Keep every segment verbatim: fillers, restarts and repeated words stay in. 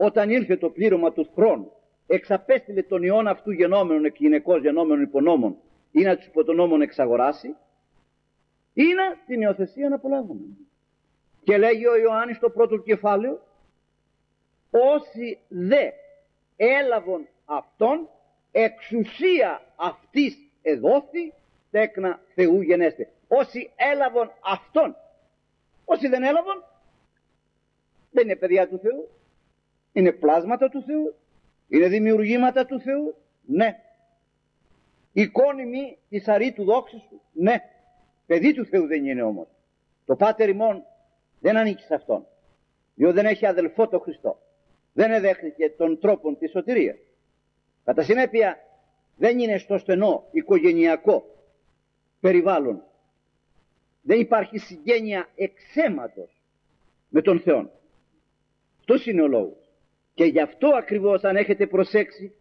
όταν ήρθε το πλήρωμα του χρόνου, εξαπέστειλε τον ιόν αυτού γενόμενων εκ γυναικός γενόμενων υπονόμων, ή να τους υπό τον νόμον εξαγοράσει, ή να την υιοθεσία να απολαύουμε. Και λέγει ο Ιωάννης στο πρώτο κεφάλαιο, όσοι δε έλαβον αυτόν, εξουσία αυτής εδόθη, τέκνα Θεού γενέστε. Όσοι έλαβον αυτόν. Όσοι δεν έλαβαν, δεν είναι παιδιά του Θεού, είναι πλάσματα του Θεού, είναι δημιουργήματα του Θεού, ναι. Εικόνιμη της αρήτου δόξης του, ναι. Παιδί του Θεού δεν είναι όμως. Το πάτερ ημών δεν ανήκει σε αυτόν, διότι δεν έχει αδελφό το Χριστό, δεν εδέχθηκε τον τρόπο της σωτηρίας. Κατά συνέπεια δεν είναι στο στενό οικογενειακό περιβάλλον, δεν υπάρχει συγγένεια εξαίματος με τον Θεό. Αυτός είναι ο λόγος. Και γι' αυτό ακριβώς, αν έχετε προσέξει,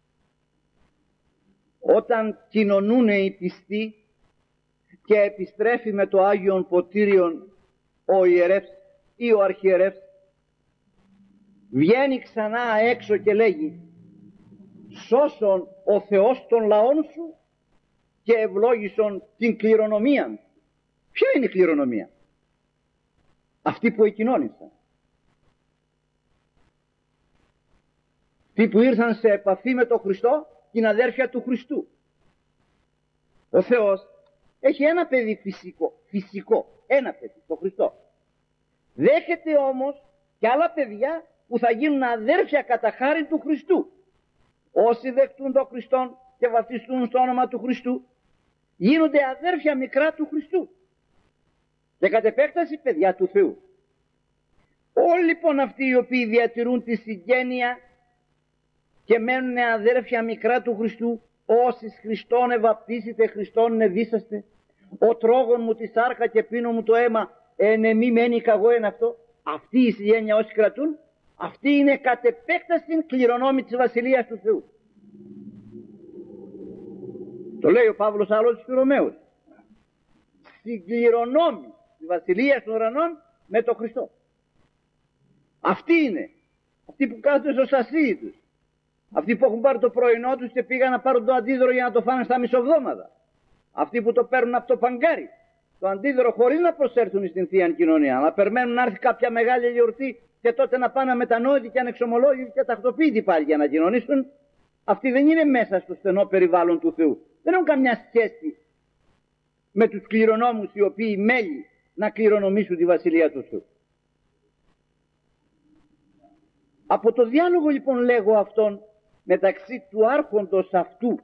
όταν κοινωνούν οι πιστοί και επιστρέφει με το Άγιον Ποτήριον ο ιερεύς ή ο αρχιερεύς, βγαίνει ξανά έξω και λέγει, σώσον ο Θεός των λαών σου και ευλόγησον την κληρονομία. Ποια είναι η κληρονομία? Αυτοί που εκοινώνησαν, αυτοί που ήρθαν σε επαφή με τον Χριστό, την αδέρφια του Χριστού. Ο Θεός έχει ένα παιδί φυσικό, φυσικό, ένα παιδί, το Χριστό. Δέχεται όμως και άλλα παιδιά που θα γίνουν αδέρφια κατά χάρη του Χριστού. Όσοι δεχτούν τον Χριστόν και βαπτιστούν στο όνομα του Χριστού, γίνονται αδέρφια μικρά του Χριστού και κατ' επέκταση παιδιά του Θεού. Όλοι λοιπόν αυτοί οι οποίοι διατηρούν τη συγγένεια και μένουν αδέρφια μικρά του Χριστού, όσοι Χριστόν ευαπτίσετε, Χριστόν ευίσαστε, ο τρόγων μου τη σάρκα και πίνω μου το αίμα, εν εμή μένει καγώ εν αυτό. Αυτή η συγγένεια όσοι κρατούν, αυτή είναι κατ' επέκταση κληρονόμη της Βασιλείας του Θεού. Το λέει ο Παύλος άλλος στους Ρωμαίους. Συγκληρονόμη της Βασιλείας των ουρανών με τον Χριστό. Αυτοί είναι. Αυτοί που κάθονται στο σασί τους. Αυτοί που έχουν πάρει το πρωινό τους και πήγαν να πάρουν το αντίδωρο για να το φάνε στα μισοβδόμαδα. Αυτοί που το παίρνουν από το παγκάρι. Το αντίδωρο χωρίς να προσέρθουν στην Θεία Κοινωνία. Να περιμένουν να έρθει κάποια μεγάλη γιορτή και τότε να πάνε αμετανόητοι και ανεξομολόγητοι και τακτοποιητοί πάλι για να κοινωνήσουν. Αυτοί δεν είναι μέσα στο στενό περιβάλλον του Θεού. Δεν έχουν καμιά σχέση με τους κληρονόμους οι οποίοι μέλη να κληρονομήσουν τη Βασιλεία του Θεού. Από το διάλογο λοιπόν λέγω αυτόν μεταξύ του άρχοντος αυτού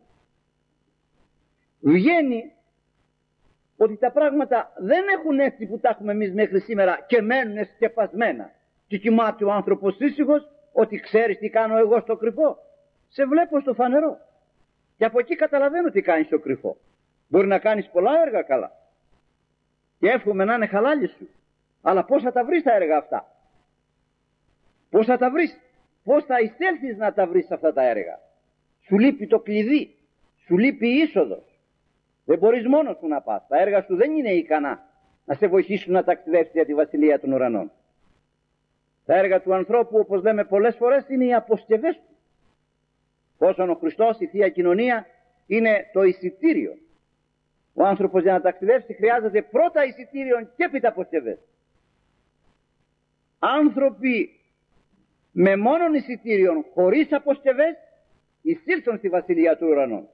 βγαίνει ότι τα πράγματα δεν έχουν έτσι που τα έχουμε εμείς μέχρι σήμερα και μένουν σκεπασμένα και κοιμάται ο άνθρωπος ήσυχος ότι ξέρεις τι κάνω εγώ στο κρυφό. Σε βλέπω στο φανερό και από εκεί καταλαβαίνω τι κάνεις στο κρυφό. Μπορεί να κάνεις πολλά έργα καλά και εύχομαι να είναι χαλάλι σου, αλλά πώς θα τα βρεις τα έργα αυτά? Πώς θα τα βρεις? Πώς θα εισέλθεις να τα βρεις αυτά τα έργα? Σου λείπει το κλειδί, σου λείπει η είσοδος. Δεν μπορείς μόνος σου να πας. Τα έργα σου δεν είναι ικανά να σε βοηθήσουν να ταξιδεύσεις για τη Βασιλεία των Ουρανών. Τα έργα του ανθρώπου, όπως λέμε πολλές φορές, είναι οι αποσκευές του. Όσον ο Χριστός, η Θεία Κοινωνία, είναι το εισιτήριο. Ο άνθρωπος για να ταξιδεύσει χρειάζεται πρώτα εισιτήριο και έπειτα αποσκευές. Άνθρωποι με μόνον εισιτήριον χωρίς αποσκευές εισήλθουν στη Βασιλεία του Ουρανών.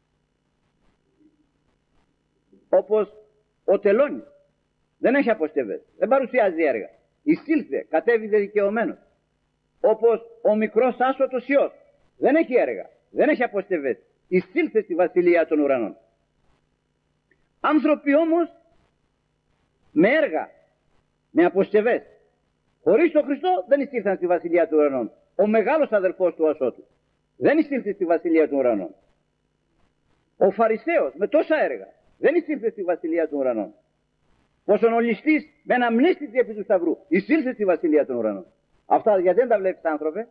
Όπως ο Τελώνης δεν έχει αποσκευές, δεν παρουσιάζει έργα, εισήλθε, κατέβηκε δικαιωμένος. Όπως ο μικρός άσωτος Υιός δεν έχει έργα, δεν έχει αποσκευές, εισήλθε στη Βασιλεία των Ουρανών. Άνθρωποι όμως με έργα, με αποσκευές, χωρίς τον Χριστό δεν εισήλθαν στη Βασιλεία των Ουρανών. Ο μεγάλος αδελφός του Ασώτου δεν εισήλθε στη Βασιλεία των Ουρανών. Ο Φαρισαίος με τόσα έργα δεν εισήλθε στη Βασιλεία των Ουρανών. Πόσον ο ληστής με ένα μνήστητη επί του σταυρού εισήλθε στη Βασιλεία των Ουρανών. Αυτά γιατί δεν τα βλέπεις, άνθρωπε?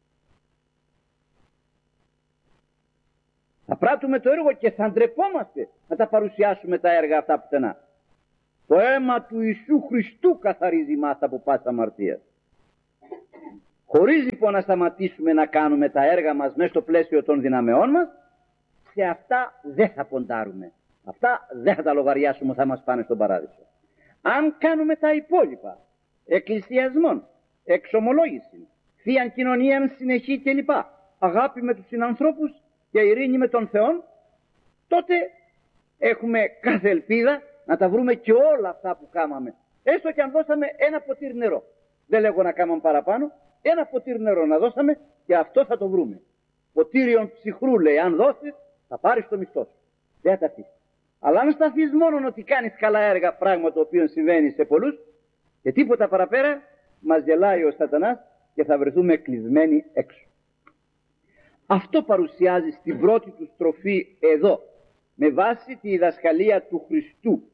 Θα πράττουμε το έργο και θα ντρεπόμαστε να τα παρουσιάσουμε τα έργα αυτά πουθενά. Το αίμα του Ιησού Χριστού καθαρίζει μας από πάσα αμαρτία. Χωρίς λοιπόν να σταματήσουμε να κάνουμε τα έργα μας μέσα στο πλαίσιο των δυναμεών μας, σε αυτά δεν θα ποντάρουμε. Αυτά δεν θα τα λογαριάσουμε, θα μας πάνε στον παράδεισο. Αν κάνουμε τα υπόλοιπα, εκκλησιασμών, εξομολόγηση, θείαν κοινωνίαν συνεχή κλπ, αγάπη με τους συνανθρώπους και ειρήνη με τον Θεό, τότε έχουμε κάθε ελπίδα να τα βρούμε και όλα αυτά που κάμαμε. Έστω και αν δώσαμε ένα ποτήρι νερό. Δεν λέγω να κάμαμε παραπάνω, ένα ποτήρι νερό να δώσαμε και αυτό θα το βρούμε. Ποτήριον ψυχρού, λέει, αν δώσεις θα πάρεις το μισθό σου. Δεν θα τα αφήσεις. Αλλά αν σταθείς μόνο ότι κάνεις καλά έργα, πράγμα το οποίο συμβαίνει σε πολλούς, και τίποτα παραπέρα, μας γελάει ο Σατανάς και θα βρεθούμε κλεισμένοι έξω. Αυτό παρουσιάζει στην πρώτη του στροφή εδώ, με βάση τη διδασκαλία του Χριστού.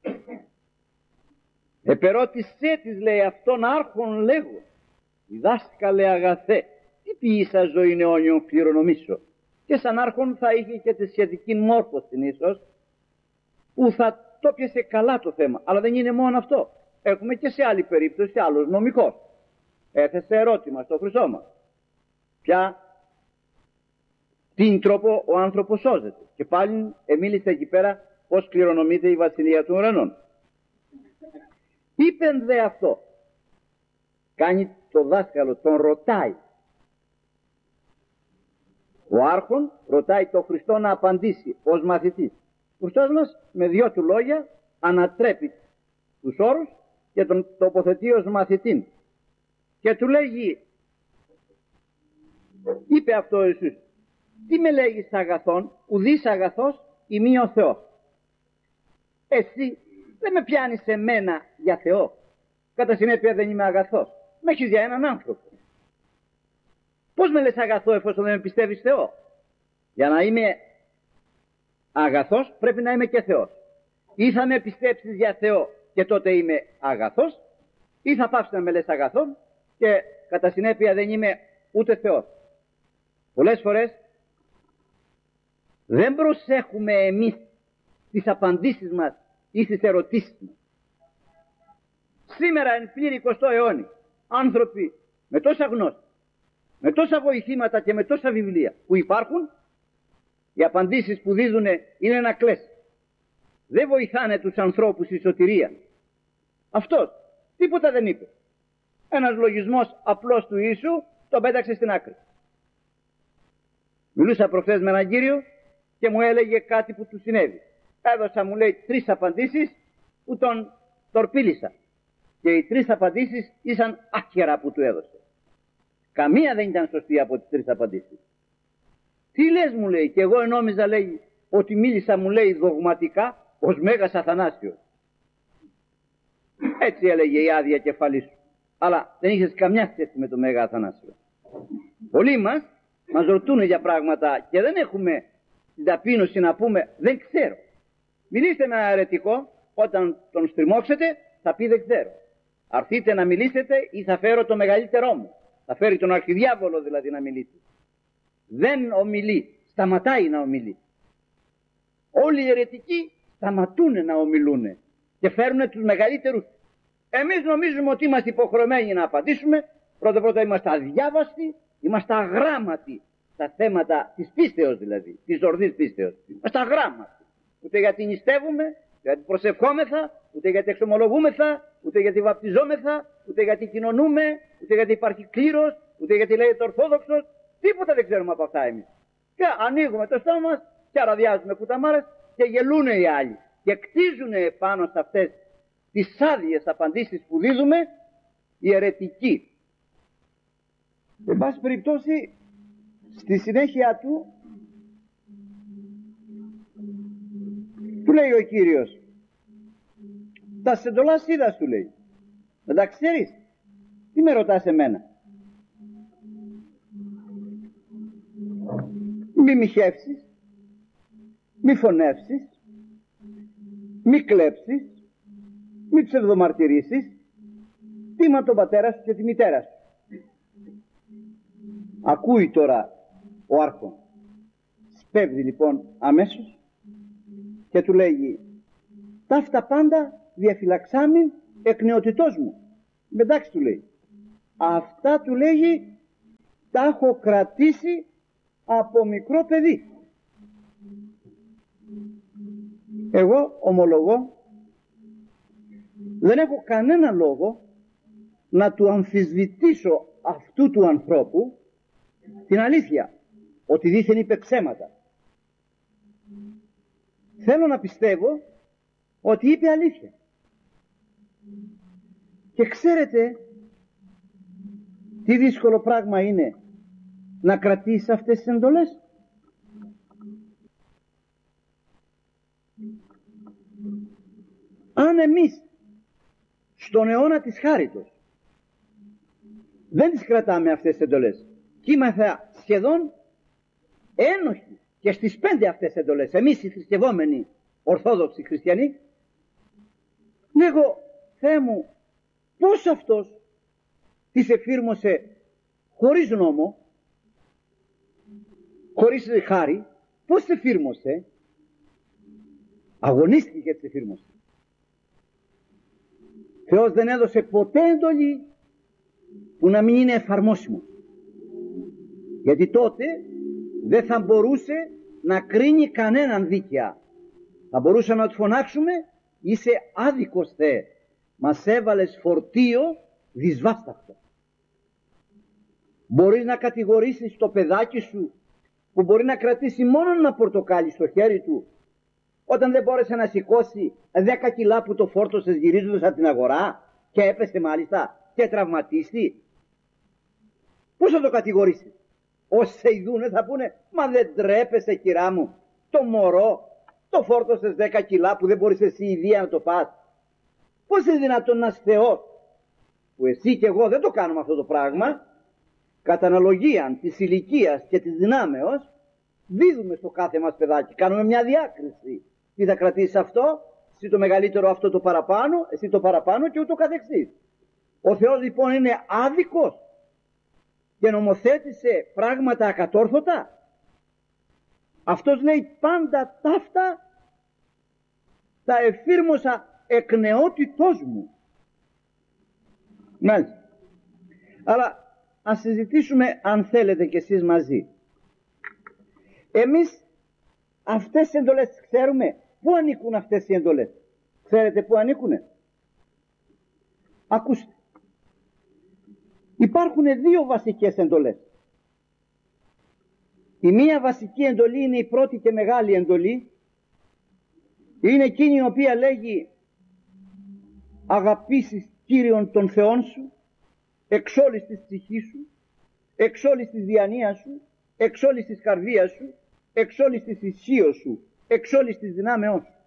Επερώτησέ της, λέει, αυτόν άρχον λέγω, διδάσκαλε αγαθέ, τι ποιήσα ζωήν αιώνιον κληρονομήσω. Και σαν άρχον θα είχε και τη σχετική μόρφωση ίσως, που θα το πιασε καλά το θέμα. Αλλά δεν είναι μόνο αυτό. Έχουμε και σε άλλη περίπτωση άλλος νομικός. Έθεσε ερώτημα στο χρυσό μας. Ποια, τι τρόπο ο άνθρωπος σώζεται. Και πάλι εμίλησε εκεί πέρα πώς κληρονομείται η βασιλεία των ουρανών. Είπεν δε αυτό. Κάνει το δάσκαλο, τον ρωτάει. Ο άρχον ρωτάει τον Χριστό να απαντήσει ως μαθητής. Ο Χριστός μας με δυο του λόγια ανατρέπει τους όρους και τον τοποθετεί ως μαθητή. Και του λέγει, είπε αυτό ο Ιησούς, τι με λέγεις αγαθόν, ουδής αγαθός ημί ο Θεός. Εσύ δεν με πιάνεις σε μένα για Θεό. Κατά συνέπεια δεν είμαι αγαθός. Με έχεις για έναν άνθρωπο. Πώς με λες αγαθό εφόσον δεν με πιστεύεις Θεό? Για να είμαι αγαθός πρέπει να είμαι και Θεός. Ή θα με πιστέψεις για Θεό και τότε είμαι αγαθός, ή θα πάψεις να με λες αγαθόν και κατά συνέπεια δεν είμαι ούτε Θεός. Πολλές φορές δεν προσέχουμε εμείς τις απαντήσεις μας ή τις ερωτήσεις μας. Σήμερα εν πλήρη εικοστό αιώνη άνθρωποι με τόσα γνώση, με τόσα βοηθήματα και με τόσα βιβλία που υπάρχουν, οι απαντήσεις που δίδουν είναι να κλαις. Δεν βοηθάνε τους ανθρώπους στη σωτηρία. Αυτός τίποτα δεν είπε. Ένας λογισμός απλός του Ιησού τον πέταξε στην άκρη. Μιλούσα προχθές με έναν κύριο και μου έλεγε κάτι που του συνέβη. Έδωσα, μου λέει, τρεις απαντήσεις που τον τορπίλησα. Και οι τρεις απαντήσεις ήσαν άκυρα που του έδωσε. Καμία δεν ήταν σωστή από τις τρεις απαντήσεις. Τι λες, μου λέει, και εγώ ενόμιζα, λέει, ότι μίλησα, μου λέει, δογματικά ως Μέγας Αθανάσιος. Έτσι έλεγε η άδεια κεφαλή σου. Αλλά δεν είχες καμιά σχέση με το Μέγα Αθανάσιο. Πολλοί μας μας ρωτούν για πράγματα και δεν έχουμε την ταπείνωση να πούμε δεν ξέρω. Μιλήστε με ένα αιρετικό, όταν τον στριμώξετε θα πει δεν ξέρω. Αρθείτε να μιλήσετε ή θα φέρω το μεγαλύτερό μου. Θα φέρει τον αρχιδιάβολο δηλαδή να μιλήσει. Δεν ομιλεί, σταματάει να ομιλεί. Όλοι οι αιρετικοί σταματούν να ομιλούν και φέρουν τους μεγαλύτερους. Εμείς νομίζουμε ότι είμαστε υποχρεωμένοι να απαντήσουμε. Πρώτα πρώτα είμαστε αδιάβαστοι, είμαστε αγράμματοι στα θέματα της πίστεως δηλαδή, της ορθής πίστεως. Είμαστε αγράμματοι. Ούτε γιατί νηστεύουμε, γιατί προσευχόμεθα, ούτε γιατί εξομολογούμεθα, ούτε γιατί βαπτιζόμεθα, ούτε γιατί κοινωνούμε, ούτε γιατί υπάρχει κλήρος, ούτε γιατί λέγεται ορθόδοξος. Τίποτα δεν ξέρουμε από αυτά εμείς. Και ανοίγουμε το στόμα μας και αραδιάζουμε κουταμάρες και γελούν οι άλλοι. Και κτίζουν πάνω σε αυτές τις άδειες απαντήσεις που δίδουμε οι αιρετικοί. Εν πάση περιπτώσει, στη συνέχεια του, του λέει ο Κύριος, τα σεντολάς είδα, του λέει. Δεν τα ξέρεις? Τι με ρωτάς εμένα? Μη μοιχεύσεις, μη φωνεύσεις, μη κλέψεις, μη ψευδομαρτυρήσεις, τίμα τον πατέρα σου και τη μητέρα σου. Ακούει τώρα ο άρχον. Σπέβδει λοιπόν αμέσως και του λέγει, ταύτα πάντα διαφυλαξάμιν εκ νεότητός μου. Εντάξει, του λέει, Αυτά του λέγει τα έχω κρατήσει από μικρό παιδί. Εγώ ομολογώ δεν έχω κανένα λόγο να του αμφισβητήσω αυτού του ανθρώπου την αλήθεια, ότι δήθεν είπε ψέματα. Θέλω να πιστεύω ότι είπε αλήθεια. Και ξέρετε τι δύσκολο πράγμα είναι να κρατήσει αυτές τις εντολές. Αν εμείς στον αιώνα της χάριτος δεν τις κρατάμε αυτές τις εντολές και είμαστε σχεδόν ένοχοι και στις πέντε αυτές τις εντολές, εμείς οι θρησκευόμενοι ορθόδοξοι χριστιανοί, λέγω, Θεέ μου, πώς αυτός τις εφήρμοσε χωρίς νόμο, χωρίς χάρη, πώς τις εφήρμοσε? Αγωνίστηκε και τις εφήρμοσε. Θεός δεν έδωσε ποτέ εντολή που να μην είναι εφαρμόσιμο, γιατί τότε δεν θα μπορούσε να κρίνει κανέναν δίκαια. Θα μπορούσαμε να του φωνάξουμε, είσαι άδικος Θεέ, μας έβαλες φορτίο δυσβάσταχτο. Μπορείς να κατηγορήσεις το παιδάκι σου που μπορεί να κρατήσει μόνο ένα πορτοκάλι στο χέρι του, όταν δεν μπόρεσε να σηκώσει δέκα κιλά που το φόρτωσες γυρίζοντας από την αγορά και έπεσε μάλιστα και τραυματίστη? Πώς θα το κατηγορήσεις? Όσοι σε ειδούνε θα πούνε, μα δεν τρέπεσαι κυρά μου, το μωρό το φόρτωσες δέκα κιλά που δεν μπορείς εσύ ιδία να το πας. Πώς είναι δυνατόν να είσαι Θεός που εσύ και εγώ δεν το κάνουμε αυτό το πράγμα? Κατά αναλογία της ηλικίας και της δυνάμεως δίδουμε στο κάθε μας παιδάκι, κάνουμε μια διάκριση. Τι θα κρατήσεις αυτό, εσύ το μεγαλύτερο, αυτό το παραπάνω, εσύ το παραπάνω και ούτω καθεξής. Ο Θεός λοιπόν είναι άδικος και νομοθέτησε πράγματα ακατόρθωτα? Αυτός λέει πάντα ταύτα τα εφήρμοσα εκ νεότητός μου. Μάλιστα. Αλλά ας συζητήσουμε, αν θέλετε κι εσείς μαζί. Εμείς αυτές τις εντολές τις ξέρουμε? Πού ανήκουν αυτές οι εντολές? Ξέρετε πού ανήκουνε? Ακούστε. Υπάρχουν δύο βασικές εντολές. Η μία βασική εντολή είναι η πρώτη και μεγάλη εντολή. Είναι εκείνη η οποία λέγει αγαπήσεις Κύριον τον Θεόν σου εξ όλης της ψυχής σου, εξ όλης της διανοίας σου, εξ όλης της καρδίας σου, εξ όλης της ισχύως σου, εξ όλης της δυνάμεώς σου.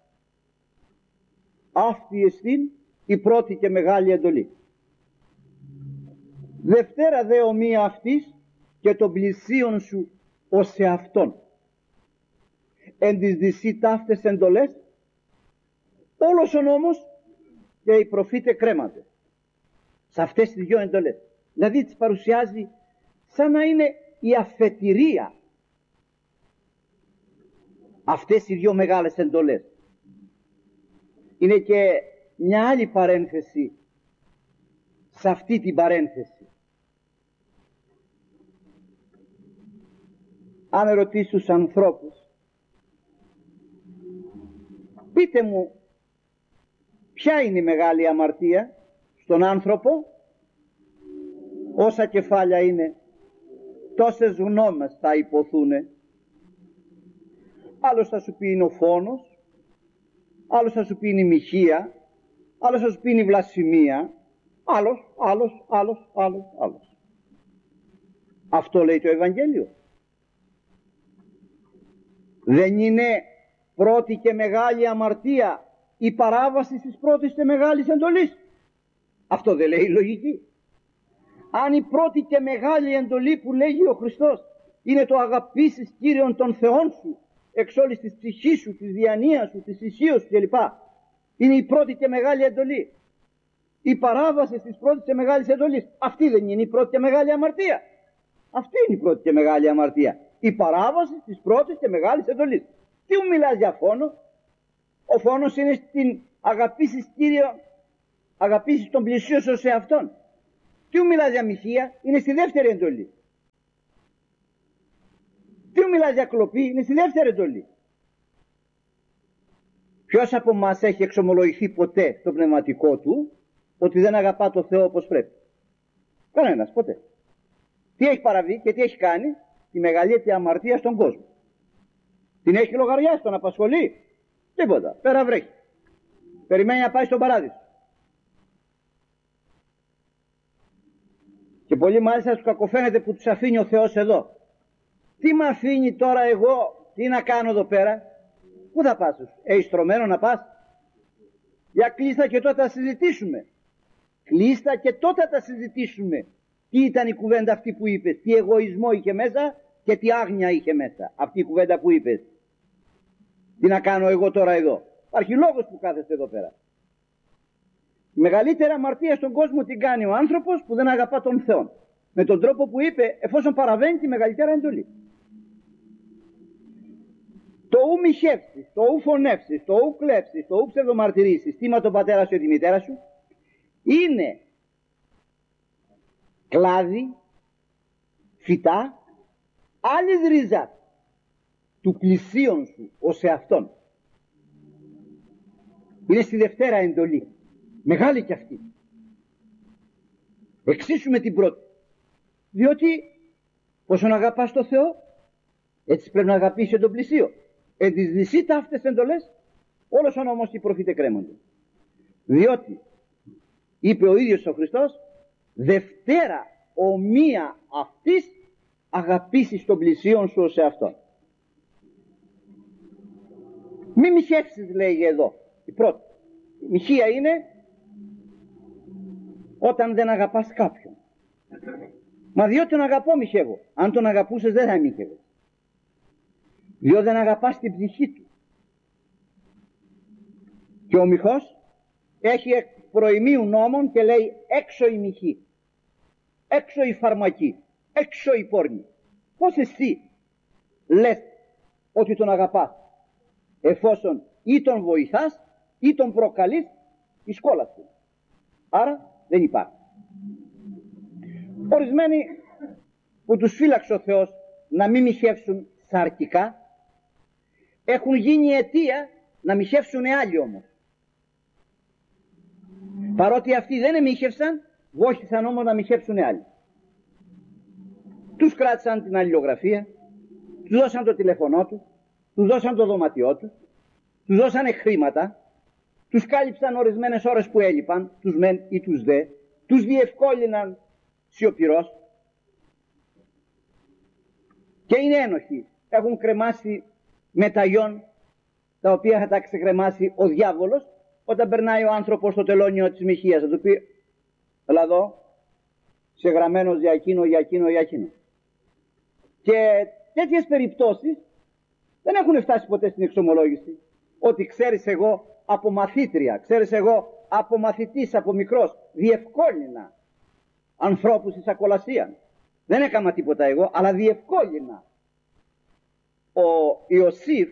Αυτή εστίν η πρώτη και μεγάλη εντολή. Δευτέρα δε ομοία αυτής και των πλησίων σου ως εαυτόν. Εν της δυσί ταύτες εντολές όλος ο νόμος και οι προφήτε κρέματε. Σε αυτές τις δυο εντολές. Δηλαδή τις παρουσιάζει σαν να είναι η αφετηρία αυτές οι δυο μεγάλες εντολές. Είναι και μια άλλη παρένθεση σε αυτή την παρένθεση. Αν ρωτήσω τους ανθρώπους, πείτε μου ποια είναι η μεγάλη αμαρτία στον άνθρωπο? Όσα κεφάλια είναι, τόσες γνώμες θα υποθούνε. Άλλος θα σου πει είναι ο φόνος, άλλος θα σου πει είναι η μοιχεία, άλλος θα σου πει είναι η βλασφημία, άλλος, άλλος, άλλος, άλλος, άλλος. Αυτό λέει το Ευαγγέλιο. Δεν είναι πρώτη και μεγάλη αμαρτία η παράβαση της πρώτης και μεγάλης εντολής? Αυτό δεν λέει η λογική? Αν η πρώτη και μεγάλη εντολή που λέγει ο Χριστός είναι το αγαπήσεις Κύριον τον Θεόν σου εξ όλης της ψυχής σου, της διανοίας σου, της ισχύως σου κλπ, είναι η πρώτη και μεγάλη εντολή, η παράβαση της πρώτης και μεγάλης εντολής, αυτή δεν είναι η πρώτη και μεγάλη αμαρτία? Αυτή είναι η πρώτη και μεγάλη αμαρτία, η παράβαση της πρώτης και μεγάλης εντολής. Τι μου μιλάς για φόνο? Ο φόνος είναι στην αγαπήσεις Κύριο, αγαπήσεις τον πλησίο σου σε αυτόν. Τι μου μιλάς για μοιχεία, είναι στη δεύτερη εντολή. Τι μου μιλάς για κλοπή, είναι στη δεύτερη εντολή. Ποιος από μας έχει εξομολογηθεί ποτέ στο πνευματικό του ότι δεν αγαπά το Θεό όπως πρέπει? Κανένας, ποτέ. Τι έχει παραβεί και τι έχει κάνει? Τη μεγαλύτερη αμαρτία στον κόσμο. Την έχει λογαριάσει, τον απασχολεί? Τίποτα, πέρα βρέχει. Περιμένει να πάει στον παράδεισο. Και πολλοί μάλιστα τους κακοφαίνεται που τους αφήνει ο Θεός εδώ. Τι με αφήνει τώρα εγώ, τι να κάνω εδώ πέρα? Πού θα πας? Έχεις στρωμένο να πας? Για κλείστα και τότε θα συζητήσουμε. Κλείστα και τότε θα συζητήσουμε. Τι ήταν η κουβέντα αυτή που είπες, τι εγωισμό είχε μέσα και τι άγνοια είχε μέσα αυτή η κουβέντα που είπες. Τι να κάνω εγώ τώρα εδώ? Υπάρχει λόγος που κάθεστε εδώ πέρα. Η μεγαλύτερη αμαρτία στον κόσμο την κάνει ο άνθρωπος που δεν αγαπά τον Θεό. Με τον τρόπο που είπε, εφόσον παραβαίνει τη μεγαλύτερη εντολή. Το ου μοιχεύσεις, το ου φωνεύσεις, το ου κλέψεις, το ου ψευδομαρτυρήσεις, τίμα τον πατέρα σου και τη μητέρα σου, είναι κλάδι, φυτά, άλλης ρίζας του πλησίον σου ως εαυτόν. Είναι στη δευτέρα εντολή, μεγάλη κι αυτή. Εξίσου με την πρώτη. Διότι όσον αγαπάς το Θεό, έτσι πρέπει να αγαπήσεις τον πλησίο. Εν της δυσίτα αυτές εντολές, όλος ο νόμος και οι προφήτε κρέμονται. Διότι είπε ο ίδιος ο Χριστός, δευτέρα ομοία αυτής αγαπήσεις τον πλησίον σου ως εαυτόν. Μη μοιχεύσεις, λέγει εδώ η πρώτη. Η μοιχεία είναι όταν δεν αγαπάς κάποιον. Μα διότι τον αγαπώ μοιχεύω. Αν τον αγαπούσες δεν θα μοιχεύες. Διότι δεν αγαπάς την ψυχή του. Και ο μοιχός έχει εκ προημίου νόμων και λέει έξω η μοιχή, έξω η φαρμακή, έξω η πόρνη. Πώς εσύ λες ότι τον αγαπάς, εφόσον ή τον βοηθάς ή τον προκαλείς η σκόλα του? Άρα δεν υπάρχει. Ορισμένοι που τους φύλαξε ο Θεός να μην μοιχεύσουν σαρκικά, έχουν γίνει αιτία να μοιχεύσουν άλλοι όμως. Παρότι αυτοί δεν εμίχευσαν, βόηθησαν όμως να μοιχεύσουν άλλοι. Τους κράτησαν την αλληλογραφία, τους δώσαν το τηλεφωνό του, τους δώσαν το δωματιό του, τους δώσανε χρήματα, τους κάλυψαν ορισμένες ώρες που έλειπαν, τους μεν ή τους δε, τους διευκόλυναν σιωπηρός και είναι ένοχοι. Έχουν κρεμάσει μεταγιών τα οποία θα τα ξεκρεμάσει ο διάβολος όταν περνάει ο άνθρωπος στο τελώνιο της μοιχείας. Θα του πει, έλα εδώ, σε γραμμένος για εκείνο, για εκείνο, για εκείνο. Και τέτοιες περιπτώσεις δεν έχουν φτάσει ποτέ στην εξομολόγηση. Ότι ξέρεις, εγώ από μαθήτρια, ξέρεις, εγώ από μαθητής, από μικρός, διευκόλυνα ανθρώπους εις ακολασία. Δεν έκανα τίποτα εγώ, αλλά διευκόλυνα. Ο Ιωσήφ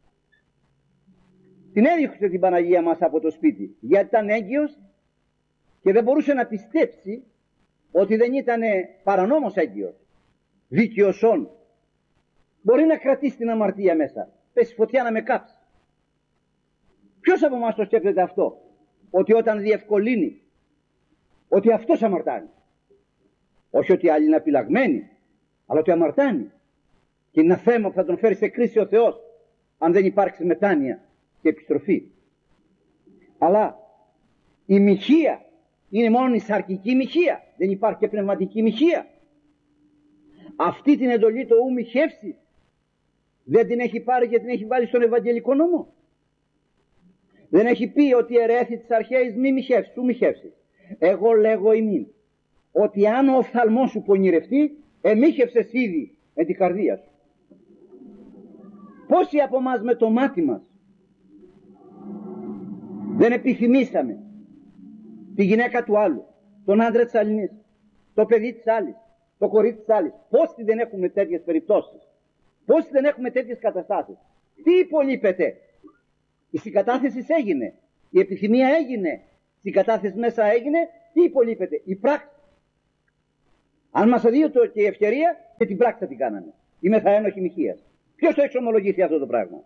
την έδιωξε την Παναγία μας από το σπίτι, γιατί ήταν έγκυος και δεν μπορούσε να πιστέψει ότι δεν ήταν παρανόμος έγκυος, δίκαιος όν. Μπορεί να κρατήσει την αμαρτία μέσα, πέσει φωτιά να με κάψει. Ποιος από εμάς το σκέφτεται αυτό, ότι όταν διευκολύνει, ότι αυτός αμαρτάνει? Όχι ότι άλλοι είναι απειλαγμένοι, αλλά ότι αμαρτάνει. Και είναι ένα θέμα που θα τον φέρει σε κρίση ο Θεός, αν δεν υπάρξει μετάνοια και επιστροφή. Αλλά η μοιχεία είναι μόνο η σαρκική μοιχεία, δεν υπάρχει και πνευματική μοιχεία. Αυτή την εντολή το ου μοιχεύσει δεν την έχει πάρει και την έχει βάλει στον Ευαγγελικό νόμο? Δεν έχει πει ότι ερέθη της αρχαίας μη μοιχεύσεις, ου μοιχεύσεις? Εγώ λέγω ημίν ότι αν ο οφθαλμός σου πονηρευτεί, εμίχευσες ήδη με την καρδία σου. Πόσοι από εμάς με το μάτι μας δεν επιθυμήσαμε τη γυναίκα του άλλου, τον άντρα της αλληνής, το παιδί της άλλης, το κορίτσι της άλλης? Πόσοι δεν έχουμε τέτοιες περιπτώσεις? Πόσοι δεν έχουμε τέτοιες καταστάσεις? Τι υπολείπεται? Η συγκατάθεση έγινε, η επιθυμία έγινε, η συγκατάθεση μέσα έγινε. Τι υπολείπεται? Η πράξη. Αν μας αδίωτο και η ευκαιρία, και την πράξη θα την κάνανε. Είμαι θα ένοχη μοιχείας. Ποιος το εξομολογήσει αυτό το πράγμα?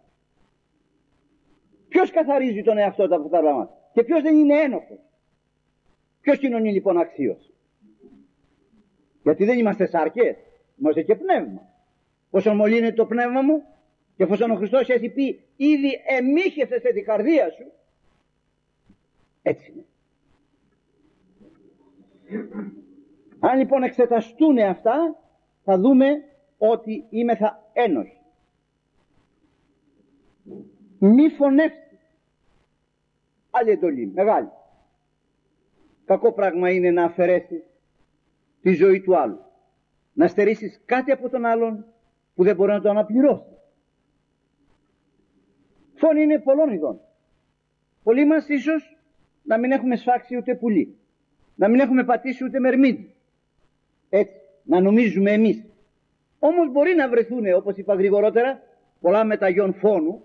Ποιος καθαρίζει τον εαυτό του από τα πράγματα? Και ποιος δεν είναι ένοχος? Ποιος κοινωνεί λοιπόν αξίως? Γιατί δεν είμαστε σάρκες, είμαστε και πνεύμα. Πόσον μολύνεται το πνεύμα μου, και εφόσον ο Χριστός έχει πει ήδη εμίχεσαι σε την καρδία σου, έτσι είναι. Αν λοιπόν εξεταστούν αυτά, θα δούμε ότι είμεθα ένοχοι. Μη φωνεύσει. Άλλη εντολή, μεγάλη. Κακό πράγμα είναι να αφαιρέσεις τη ζωή του άλλου, να στερήσεις κάτι από τον άλλον που δεν μπορεί να το αναπληρώσει. Φόνοι είναι πολλών ειδών. Πολλοί μας ίσως να μην έχουμε σφάξει ούτε πουλί, να μην έχουμε πατήσει ούτε μερμίδι, έτσι να νομίζουμε εμείς. Όμως μπορεί να βρεθούν, όπως είπα γρηγορότερα, πολλά μεταγιών φόνου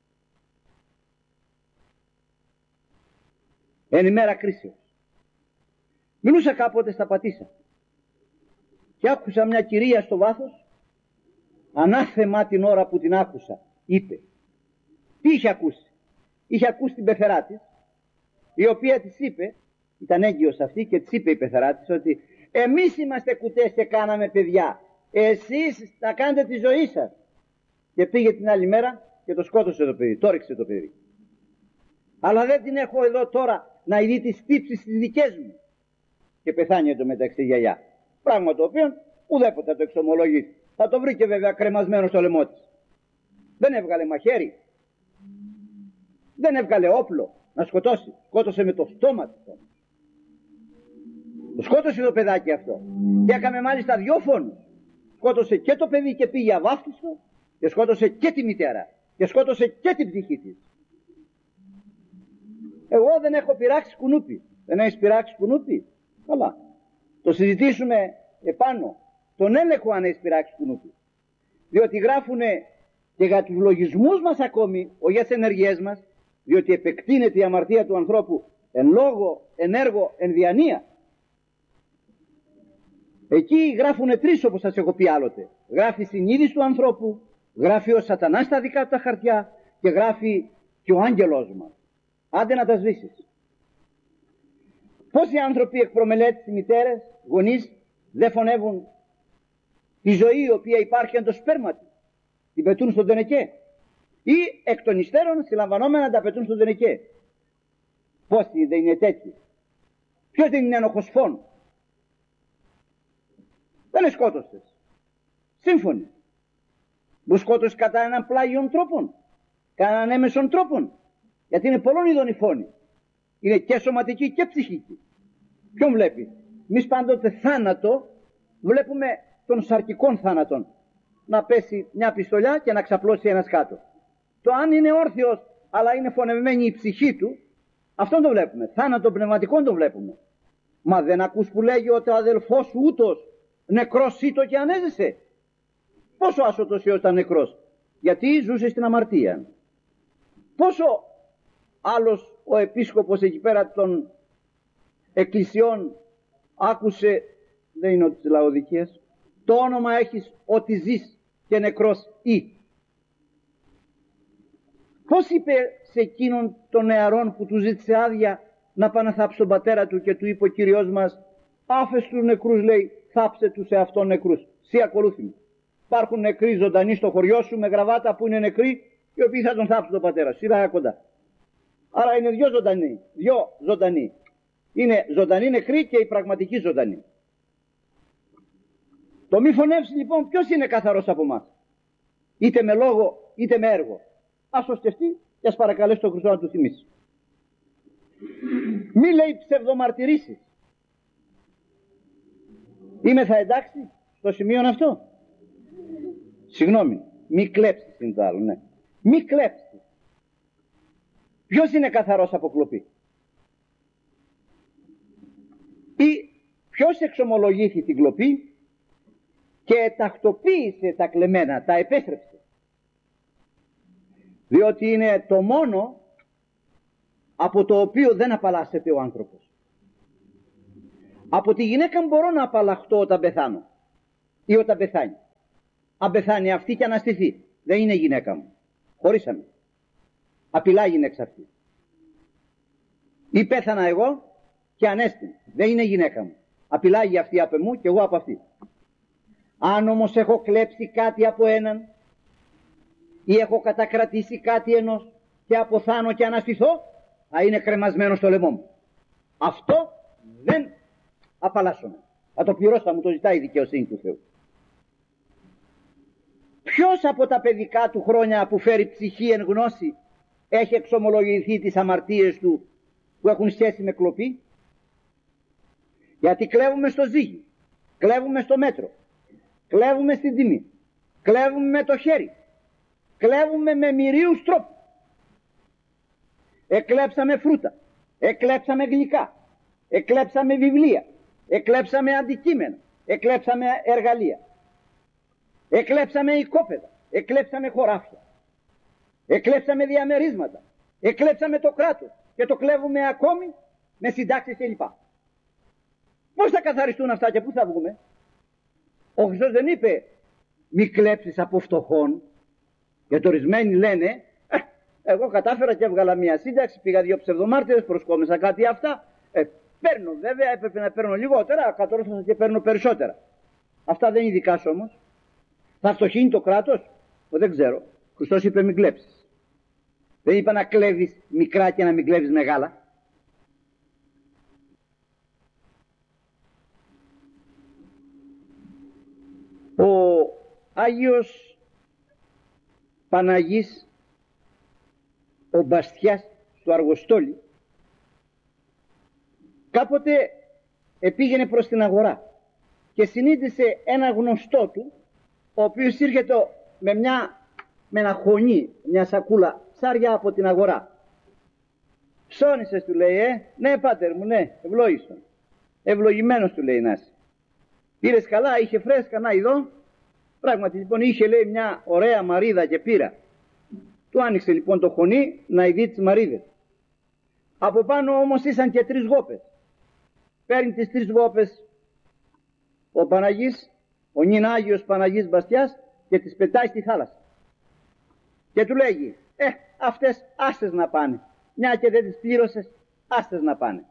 εν ημέρα κρίσεως. Μιλούσα κάποτε στα Πατήσια και άκουσα μια κυρία στο βάθος, ανάθεμα την ώρα που την άκουσα, είπε. Τι είχε ακούσει? Είχε ακούσει την πεθερά της, η οποία της είπε, ήταν έγκυος αυτή, και της είπε η πεθερά της ότι εμείς είμαστε κουτές και κάναμε παιδιά, εσείς θα κάνετε τη ζωή σας. Και πήγε την άλλη μέρα και το σκότωσε το παιδί, το ρίξε το παιδί. Αλλά δεν την έχω εδώ τώρα να ειδεί τις τύψεις τις δικές μου. Και πεθάνει εντωμεταξύ η γιαγιά. Πράγμα το οποίο ουδέποτε θα το εξομολογήσει. Θα το βρήκε βέβαια κρεμασμένο στο λαιμό της. Δεν έβγαλε μαχαίρι, δεν έβγαλε όπλο να σκοτώσει. Σκότωσε με το στόμα της όμως. Το σκότωσε το παιδάκι αυτό. Και έκαμε μάλιστα δυο φόνους. Σκότωσε και το παιδί και πήγε αβάφτιστο, και σκότωσε και τη μητέρα, και σκότωσε και την ψυχή της. Εγώ δεν έχω πειράξει κουνούπι. Δεν έχεις πειράξει κουνούπι? Καλά. Το συζητήσουμε επάνω τον έλεγχο αν έχεις πειράξει κουνούπι. Διότι γράφουνε και για τους λογισμούς μας ακόμη, όχι για τις ενεργειές μας, διότι επεκτείνεται η αμαρτία του ανθρώπου εν λόγω, εν έργο, εν διανία. Εκεί γράφουνε τρεις, όπως σας έχω πει άλλοτε. Γράφει η συνείδηση του ανθρώπου, γράφει ο σατανάς στα δικά του τα χαρτιά και γράφει και ο άγγελός μας. Άντε να τα σβήσεις. Πόσοι άνθρωποι εκ προμελέτης, μητέρες, γονείς, δεν φωνεύουν τη ζωή η οποία υπάρχει εν το σπέρμα του, την πετούν στον τενεκέ, ή εκ των υστέρων συλλαμβανόμενα τα πετούν στον τενεκέ. Πόσοι δεν είναι τέτοιοι? Ποιος δεν είναι ένοχος φόνου? Δεν σκότωσες. Σύμφωνοι. Μου σκότωσες κατά έναν πλάγιον τρόπον, κατά έναν έμεσον τρόπον. Γιατί είναι πολλών ειδών οι φόνοι. Είναι και σωματική και ψυχική. Ποιον βλέπεις? Εμείς πάντοτε θάνατο βλέπουμε των σαρκικών θάνατων. Να πέσει μια πιστολιά και να ξαπλώσει ένας κάτω. Το αν είναι όρθιος αλλά είναι φωνευμένη η ψυχή του, αυτόν το βλέπουμε. Θάνατο πνευματικών το βλέπουμε. Μα δεν ακούς που λέγει ότι ο αδελφός σου ούτως νεκρός ήτο και ανέζησε? Πόσο άσωτος Υιός ήταν νεκρός? Γιατί ζούσε στην αμαρτία. Πόσο άλλος ο επίσκοπος εκεί πέρα των εκκλησιών άκουσε, δεν είναι ότι της Λαοδικίας, το όνομα έχεις ότι ζεις και νεκρός ή. Πώς είπε σε εκείνον τον νεαρόν που του ζήτησε άδεια να πάει να θάψει τον πατέρα του και του είπε ο Κύριος μας, άφες τους νεκρούς, λέει, θάψε τους εαυτόν νεκρούς. Σύ ακολούθη μου. Υπάρχουν νεκροί ζωντανοί στο χωριό σου με γραβάτα που είναι νεκροί, οι οποίοι θα τον θάψουν τον πατέρα σου. Σειρά κοντά. Άρα είναι δυο ζωντανοί. Δυο ζωντανοί. Είναι ζωντανοί νεκροί και οι πραγματικοί ζωντανοί. Το μη φωνεύσει λοιπόν ποιος είναι καθαρός από εμάς? Είτε με λόγο είτε με έργο. Ας το σκεφτεί και ας παρακαλέσει τον Χριστό να του θυμίσει. Μη λέει ψευδομαρτυρήσεις. Είμαι θα εντάξει στο σημείο αυτό? Συγγνώμη, μη κλέψεις είναι το άλλο, ναι. Μη κλέψεις. Ποιος είναι καθαρός από κλοπή? Ή ποιος εξομολογήθη την κλοπή και τακτοποίησε τα κλεμμένα, τα επέστρεψε? Διότι είναι το μόνο από το οποίο δεν απαλλάσσεται ο άνθρωπος. Από τη γυναίκα μπορώ να απαλλαχτώ όταν πεθάνω ή όταν πεθάνει. Αν πεθάνει αυτή και αναστηθεί, δεν είναι γυναίκα μου. Χωρίσαμε. Απειλά γυναίκα αυτή. Ή πέθανα εγώ και ανέστην, δεν είναι γυναίκα μου. Απειλάγει αυτή από μου και εγώ από αυτή. Αν όμως έχω κλέψει κάτι από έναν ή έχω κατακρατήσει κάτι ενός και αποθάνω και αναστηθώ, θα είναι κρεμασμένο στο λαιμό μου. Αυτό δεν απαλλάσσομαι. Θα το πληρώσω, θα μου το ζητάει η δικαιοσύνη του Θεού. Ποιος από τα παιδικά του χρόνια που φέρει ψυχή εν γνώση έχει εξομολογηθεί τις αμαρτίες του που έχουν σχέση με κλοπή? Γιατί κλέβουμε στο ζύγι, κλέβουμε στο μέτρο, κλέβουμε στην τιμή, κλέβουμε με το χέρι, κλέβουμε με μυρίους τρόπους. Εκλέψαμε φρούτα, εκλέψαμε γλυκά, εκλέψαμε βιβλία, εκλέψαμε αντικείμενα, εκλέψαμε εργαλεία, εκλέψαμε οικόπεδα, εκλέψαμε χωράφια, εκλέψαμε διαμερίσματα, εκλέψαμε το κράτος και το κλέβουμε ακόμη με συντάξεις κλπ. Πώς θα καθαριστούν αυτά και πού θα βγούμε? Ο Χριστός δεν είπε μη κλέψεις από φτωχόν, γιατί ορισμένοι λένε ε, εγώ κατάφερα και έβγαλα μια σύνταξη, πήγα δύο ψευδομάρτυρες, προσκόμισα κάτι αυτά, ε, παίρνω βέβαια, έπρεπε να παίρνω λιγότερα, κατόρθωσα και παίρνω περισσότερα. Αυτά δεν είναι δικά σου όμως. Θα φτωχύνει το κράτος? Δεν ξέρω. Ο Χριστός είπε μην κλέψεις. Δεν είπα να κλέβεις μικρά και να μην κλέβεις μεγάλα. Ο Άγιος Παναγής ο Μπαστιάς στο Αργοστόλι κάποτε επήγαινε προς την αγορά και συνείδησε ένα γνωστό του, ο οποίος ήρχεται με μια με ένα χωνί, μια σακούλα ψάρια από την αγορά. Ψώνισες, του λέει, ε, ναι πάτερ μου, ναι, ευλόγησον. Ευλογημένος, του λέει, να είσαι. Πήρες καλά, είχε φρέσκα, να ειδώ. Πράγματι λοιπόν είχε, λέει, μια ωραία μαρίδα και πήρα. Του άνοιξε λοιπόν το χωνί να ειδεί τις μαρίδες. Από πάνω όμως ήσαν και τρεις γόπες. Παίρνει τις τρεις γόπες ο Παναγής, ο νυν Άγιος Παναγής Μπαστιάς, και τις πετάει στη θάλασσα. Και του λέγει, ε, αυτές άστες να πάνε. Μια και δεν τις πλήρωσες, άστες να πάνε.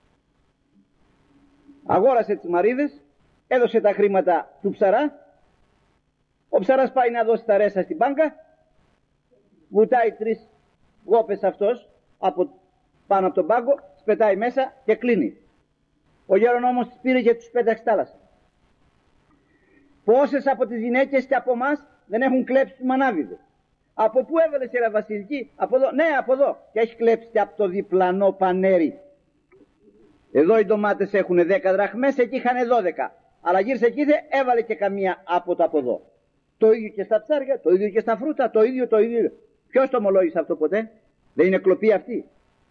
Αγόρασε τις μαρίδες, έδωσε τα χρήματα του ψαρά. Ο ψαράς πάει να δώσει τα ρέσα στην μπάνκα, βουτάει τρεις γόπες αυτός από πάνω από τον πάγκο, τις πετάει μέσα και κλείνει. Ο γέρονόμος τις πήρε και τους πέταξε στη θάλασσα. Πόσες από τις γυναίκες και από εμάς δεν έχουν κλέψει τους μανάβιδες? Από πού έβαλες, η Βασιλική? Από εδώ. Ναι, από εδώ. Και έχει κλέψει και από το διπλανό πανέρι. Εδώ οι ντομάτες έχουν δέκα δραχμές, εκεί είχαν δώδεκα. Αλλά γύρισε εκεί, έβαλε και καμία από το από εδώ. Το ίδιο και στα ψάρια, το ίδιο και στα φρούτα, το ίδιο, το ίδιο. Ποιος το ομολόγησε αυτό ποτέ? Δεν είναι κλοπή αυτή?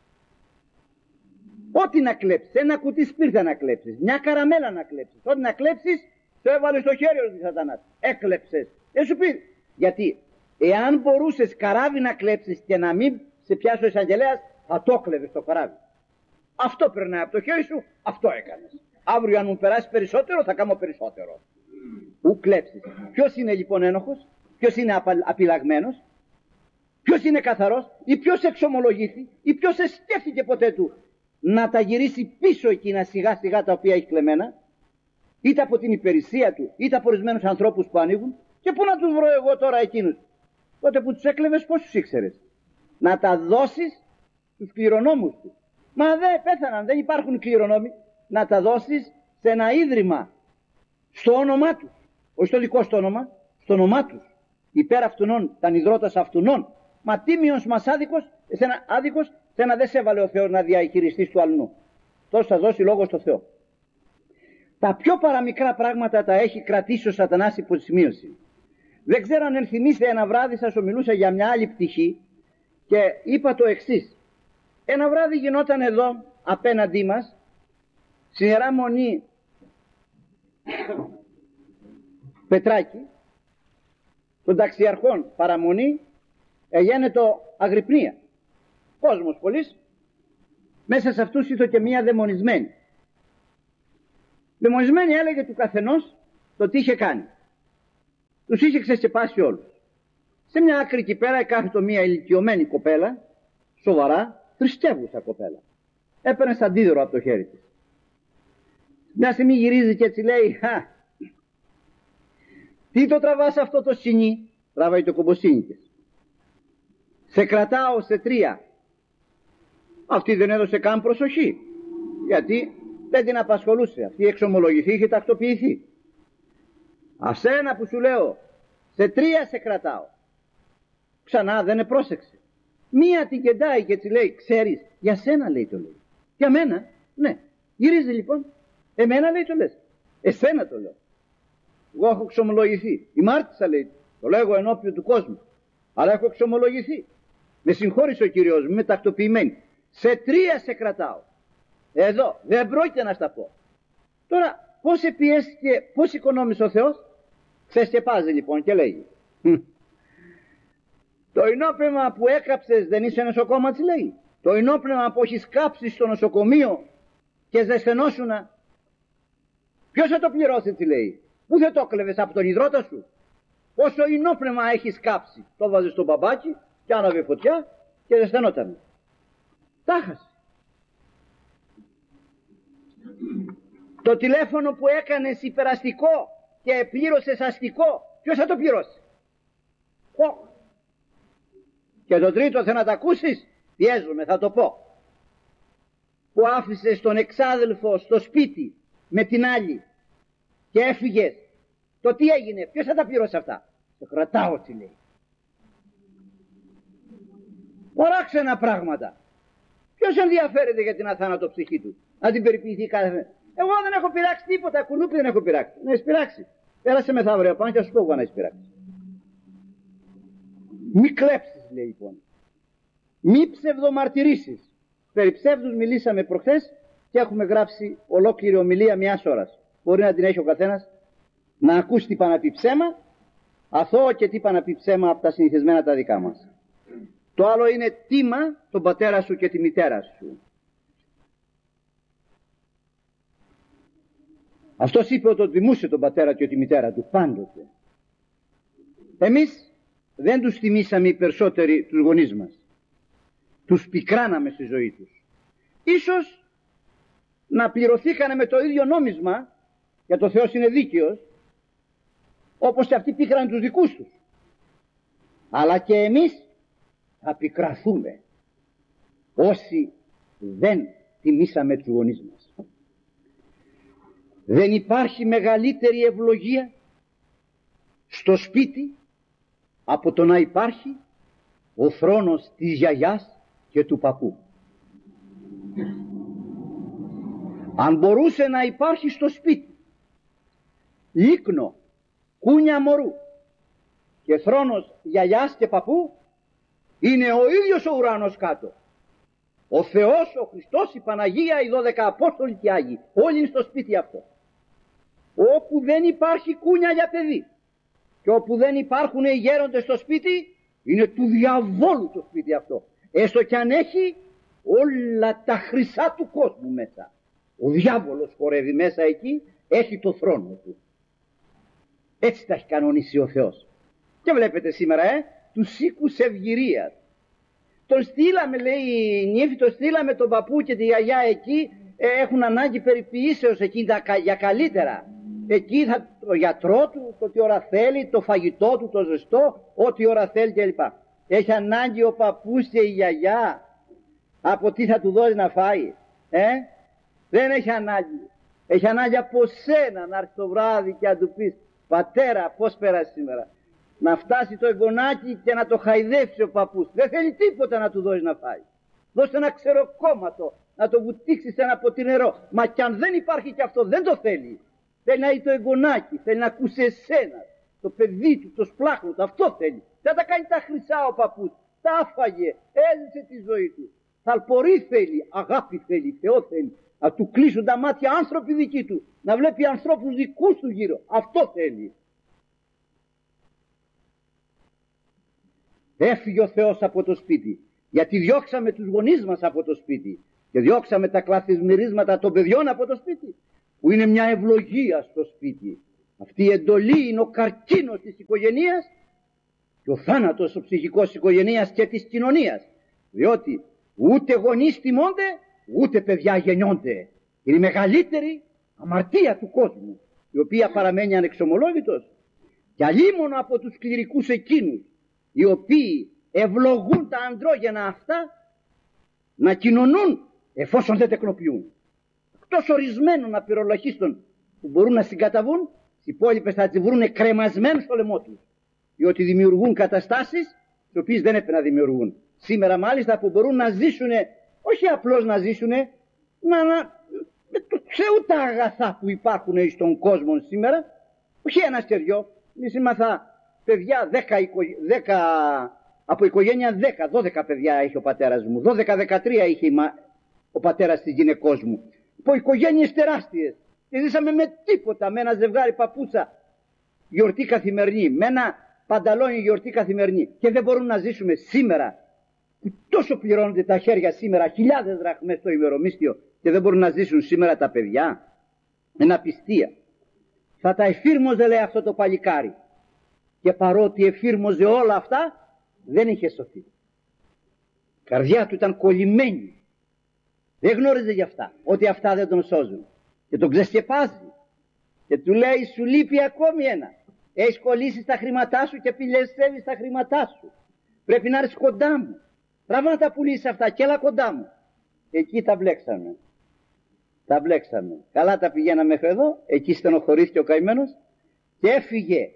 Ό,τι να κλέψεις, ένα κουτί σπίρτα να κλέψεις, μια καραμέλα να κλέψεις, ό,τι να κλέψεις, το έβαλε στο χέρι ο σατανάς. Έκλεψες. Δεν σου πει. Γιατί εάν μπορούσες καράβι να κλέψεις και να μην σε πιάσει ο εισαγγελέας, θα το κλέβες το καράβι. Αυτό περνάει από το χέρι σου, αυτό έκανες. Αύριο αν μου περάσει περισσότερο, θα κάνω περισσότερο. Ου κλέψεις. Ποιος είναι λοιπόν ένοχος? Ποιος είναι απειλαγμένος? Ποιος είναι καθαρός? Ή ποιος εξομολογήθη? Ή ποιος εσκέφθηκε ποτέ του να τα γυρίσει πίσω εκείνα σιγά σιγά τα οποία έχει κλεμμένα? Είτε από την υπηρεσία του, είτε από ορισμένους ανθρώπους που ανοίγουν. Και πού να τους βρω εγώ τώρα εκείνους? Τότε που τους έκλεβες, πώς τους ήξερες? Να τα δώσεις στους κληρονόμους του. Μα δεν πέθαναν, δεν υπάρχουν κληρονόμοι. Να τα δώσεις σε ένα ίδρυμα, στο όνομά τους. Όχι στο δικό στο όνομα, στο όνομά τους. Υπέρ αυτουνών, τα νηδρότας αυτουνών. Μα τίμιος μας άδικος, εσένα άδικος, σένα δεν σε έβαλε ο Θεός να διαχειριστείς του αλλού. Τόσο θα δώσει λόγο στο Θεό. Τα πιο παραμικρά πράγματα τα έχει κρατήσει ο σατανάς υποσημείωση. Δεν ξέρω αν ενθυμίστε, ένα βράδυ σας ομιλούσα για μια άλλη πτυχή και είπα το εξής. Ένα βράδυ γινόταν εδώ απέναντί μας, στην Ιερά Μονή Πετράκη, των ταξιαρχών παραμονή, εγένετο Αγρυπνία. Κόσμος πολύς, μέσα σε αυτούς είδω και μία δαιμονισμένη. Λεμονισμένη έλεγε του καθενός το τι είχε κάνει. Τους είχε ξεσκεπάσει όλους. Σε μια άκρη εκεί πέρα εκάθετο μια ηλικιωμένη κοπέλα, σοβαρά, θρησκεύουσα κοπέλα. Έπαιρνε σαντίδωρο από το χέρι της. Μια στιγμή γυρίζει και έτσι λέει, «Χα, τι το τραβάς αυτό το σινί?» Τράβαει το κομποσίνι της. «Σε κρατάω σε τρία». Αυτή δεν έδωσε καν προσοχή, γιατί δεν την απασχολούσε. Αυτή εξομολογηθεί, είχε τακτοποιηθεί. «Ασένα που σου λέω, σε τρία σε κρατάω». Ξανά δεν επρόσεξε. Μία την κεντάει και έτσι λέει, «Ξέρεις, για σένα», λέει, το λέει. «Για μένα?» «Ναι». Γυρίζει λοιπόν. «Εμένα», λέει, το λες? «Εσένα το λέω. Εγώ έχω εξομολογηθεί. Η μάρτυσα», λέει, «το λέγω ενώπιον του κόσμου. Αλλά έχω εξομολογηθεί. Με συγχώρησε ο Κύριος μου, είμαι τακτοποιημένη. Σε τρία σε κρατάω. Εδώ δεν πρόκειται να στα πω». Τώρα πώς επιέστηκε, πώς οικονόμησε ο Θεός? Ξεσκεπάζει λοιπόν και λέγει, «Το ενόπνευμα που έκαψες δεν είσαι νοσοκόμα», της λέει. «Το ενόπνευμα που έχεις κάψει στο νοσοκομείο και ζεσθενόσουνα, ποιος θα το πληρώσει?» της λέει. «Πού θα το κλέβες, από τον υδρότα σου?» «Πόσο ενόπνευμα έχεις κάψει?» Το βάζεις στο μπαμπάκι και άναβε φωτιά και ζεσθενόταν. Τάχασε. Το τηλέφωνο που έκανες υπεραστικό και πλήρωσες αστικό, ποιος θα το πληρώσει? «Ω». Και το τρίτο, θα να τα ακούσεις? Πιέζομαι, θα το πω. Που άφησες τον εξάδελφο στο σπίτι με την άλλη και έφυγες, το τι έγινε, ποιος θα τα πληρώσει αυτά? «Το κρατάω», τι λέει. Ωραία ξένα πράγματα. Ποιος ενδιαφέρεται για την αθάνατο ψυχή του, να την περιποιηθεί κάθε μέρα? Εγώ δεν έχω πειράξει τίποτα, κουνούπι δεν έχω πειράξει. Να έχεις πειράξει? Πέρασε μεθαύριο πάνω και θα σου πω εγώ να έχεις πειράξει. Μη κλέψεις, λέει λοιπόν. Μη ψευδομαρτυρήσεις. Περί ψεύδους μιλήσαμε προχθές και έχουμε γράψει ολόκληρη ομιλία μιας ώρας. Μπορεί να την έχει ο καθένας να ακούσει τι είπα να πει ψέμα, αθώο και τι είπα να πει ψέμα από τα συνηθισμένα τα δικά μας. Το άλλο είναι τίμα τον πατέρα σου και τη μητέρα σου. Αυτός είπε ότι τιμούσε τον πατέρα και τη μητέρα του πάντοτε. Εμείς δεν τους τιμήσαμε οι περισσότεροι τους γονείς μας. Τους πικράναμε στη ζωή τους. Ίσως να πληρωθήκανε με το ίδιο νόμισμα, για το Θεός είναι δίκαιος, όπως και αυτοί πίκρανε τους δικούς τους. Αλλά και εμείς θα πικραθούμε όσοι δεν τιμήσαμε τους γονείς μας. Δεν υπάρχει μεγαλύτερη ευλογία στο σπίτι από το να υπάρχει ο θρόνος της γιαγιάς και του παππού. Αν μπορούσε να υπάρχει στο σπίτι λίκνο, κούνια μωρού και θρόνος γιαγιάς και παππού, είναι ο ίδιος ο ουρανός κάτω. Ο Θεός, ο Χριστός, η Παναγία, οι δώδεκα Απόστολοι και Άγιοι, όλοι είναι στο σπίτι αυτό. Όπου δεν υπάρχει κούνια για παιδί και όπου δεν υπάρχουν οι γέροντες στο σπίτι, είναι του διαβόλου το σπίτι αυτό. Έστω κι αν έχει όλα τα χρυσά του κόσμου μέσα. Ο διάβολος χορεύει μέσα εκεί, έχει το θρόνο του. Έτσι τα έχει κανονίσει ο Θεός. Και βλέπετε σήμερα, ε, τους οίκους ευγυρίας. Τον στείλαμε, λέει η νύφη, τον στείλαμε τον παππού και τη γιαγιά εκεί, ε, έχουν ανάγκη περιποιήσεως εκεί για καλύτερα. Εκεί θα το γιατρό του, το τι ώρα θέλει, το φαγητό του, το ζεστό, ό,τι ώρα θέλει κλπ. Έχει ανάγκη ο παππούς και η γιαγιά από τι θα του δώσει να φάει? Ε? Δεν έχει ανάγκη. Έχει ανάγκη από σένα να έρθει το βράδυ και να του πεις, πατέρα, πώς πέρασε σήμερα? Να φτάσει το εγγονάκι και να το χαϊδεύσει ο παππούς. Δεν θέλει τίποτα να του δώσει να φάει. Δώσε ένα ξεροκόμματο, να το βουτήξεις ένα ποτήρι νερό. Μα κι αν δεν υπάρχει και αυτό, δεν το θέλει. Θέλει να είναι το εγγονάκι, θέλει να ακούσει εσένα, το παιδί του, το σπλάχνο του, αυτό θέλει. Δεν τα κάνει τα χρυσά ο παππούς. Τα άφαγε, έζησε τη ζωή του. Θαλπορή θέλει, αγάπη θέλει, Θεό θέλει. Να του κλείσουν τα μάτια άνθρωποι δικοί του, να βλέπει ανθρώπους δικούς του γύρω. Αυτό θέλει. Έφυγε ο Θεός από το σπίτι, γιατί διώξαμε τους γονείς μας από το σπίτι και διώξαμε τα κλαθισμυρίσματα των παιδιών από το σπίτι. που είναι μια ευλογία στο σπίτι. Αυτή η εντολή είναι ο καρκίνος της οικογένειας και ο θάνατος ο ψυχικός της οικογένειας και της κοινωνίας. Διότι ούτε γονείς τιμώνται, ούτε παιδιά γεννιόνται. Είναι η μεγαλύτερη αμαρτία του κόσμου, η οποία παραμένει ανεξομολόγητος. Και αλίμονο από τους κληρικούς εκείνους, οι οποίοι ευλογούν τα αντρόγενα αυτά, να κοινωνούν εφόσον δεν τεκνοποιούν. Εκτός ορισμένων απειρολαχίστων που μπορούν να συγκαταβούν, οι υπόλοιπες θα τις βρούνε κρεμασμένους στο λαιμό τους, διότι δημιουργούν καταστάσεις τις οποίες δεν έπρεπε να δημιουργούν. Σήμερα μάλιστα που μπορούν να ζήσουν, όχι απλώς να ζήσουν, να, να, με το Θεού τα αγαθά που υπάρχουν στον κόσμο σήμερα, όχι ένα και δυο. Εμείς ήμαθα παιδιά δέκα, δέκα, από οικογένεια δέκα, δώδεκα παιδιά είχε ο πατέρας μου, δώδεκα δεκατρία είχε ο πατέρας της γυναικός μου, από οικογένειες τεράστιες, και ζήσαμε με τίποτα, με ένα ζευγάρι παπούτσα γιορτή καθημερινή, με ένα πανταλόνι γιορτή καθημερινή, και δεν μπορούν να ζήσουμε σήμερα που τόσο πληρώνονται τα χέρια σήμερα, χιλιάδες δραχμές στο ημερομίσθιο, και δεν μπορούν να ζήσουν σήμερα τα παιδιά. Εν απιστία. Θα τα εφήρμοζε, λέει, αυτό το παλικάρι, και παρότι εφήρμοζε όλα αυτά δεν είχε σωθεί. Η καρδιά του ήταν κολλημένη, δεν γνώριζε γι' αυτά, ότι αυτά δεν τον σώζουν, και τον ξεσκεπάζει και του λέει, σου λείπει ακόμη ένα, έχεις κολλήσει στα χρήματά σου και πηλαιστεύεις στα χρήματά σου, πρέπει να έρθεις κοντά μου, τραβά να τα πουλήσεις αυτά και έλα κοντά μου. Εκεί τα μπλέξαμε, τα μπλέξαμε, καλά τα πηγαίναμε μέχρι εδώ, εκεί στενοχωρήθηκε ο καημένος και έφυγε.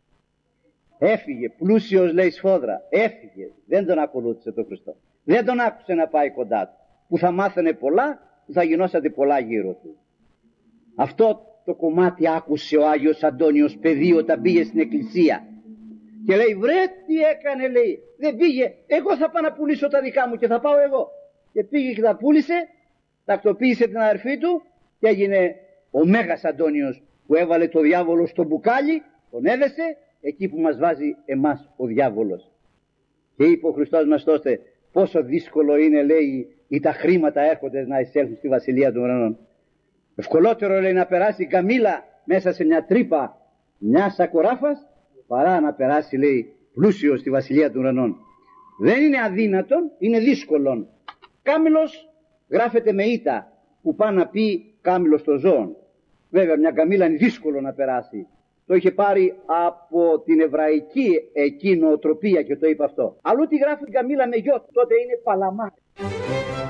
Έφυγε, πλούσιος, λέει, σφόδρα, έφυγε, δεν τον ακολούθησε τον Χριστό, δεν τον άκουσε να πάει κοντά του, που θα μάθαινε πολλά, που θα γινόσατε πολλά γύρω του. Αυτό το κομμάτι άκουσε ο Άγιος Αντώνιος παιδί όταν πήγε στην εκκλησία και λέει, βρε τι έκανε, λέει, δεν πήγε, εγώ θα πάω να πουλήσω τα δικά μου και θα πάω εγώ. Και πήγε και τα πούλησε, τακτοποίησε την αδερφή του και έγινε ο Μέγας Αντώνιος, που έβαλε το διάβολο στο μπουκάλι, τον έδεσε εκεί που μας βάζει εμάς ο διάβολος. Και είπε ο Χριστός μας τότε, πόσο δύσκολο είναι, λέει, ή τα χρήματα έρχονται να εισέλθουν στη Βασιλεία των Ουρανών. Ευκολότερο, λέει, να περάσει η καμήλα μέσα σε μια τρύπα μια σακοράφας, παρά να περάσει, λέει, πλούσιο στη Βασιλεία των Ουρανών. Δεν είναι αδύνατον, είναι δύσκολον. Κάμηλος γράφεται με ήττα, που πάει να πει κάμηλος των ζώων. Βέβαια μια καμήλα είναι δύσκολο να περάσει. Το είχε πάρει από την εβραϊκή εκείνο οτροπία και το είπε αυτό. Αλλού τη γράφει καμήλα με γιο, τότε είναι παλαμά.